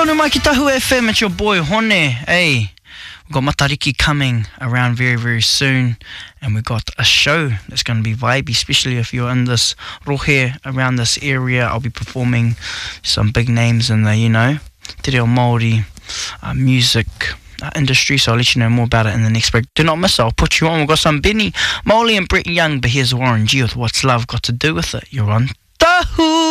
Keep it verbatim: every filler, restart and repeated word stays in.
Tonu mai ki Tahu F M, it's your boy Hone. Hey, we've got Matariki coming around very, very soon. And we've got a show that's going to be vibey, especially if you're in this rohe around this area. I'll be performing some big names in the, you know, te reo Māori uh, music uh, industry. So I'll let you know more about it in the next break. Do not miss it. I'll put you on. We've got some Benny Molly and Brett Young. But here's Warren G with What's Love Got to Do With It. You're on Tahu.